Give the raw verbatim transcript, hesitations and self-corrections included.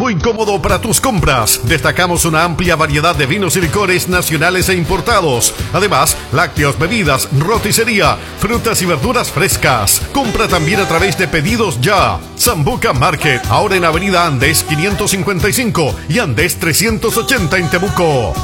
muy cómodo para tus compras. Destacamos una amplia variedad de vinos y licores nacionales e importados. Además, lácteos, bebidas, roticería, frutas y verduras frescas. Compra también a través de Pedidos Ya. Sambuca Market, ahora en Avenida Andes quinientos cincuenta y cinco y Andes trescientos ochenta en Temuco.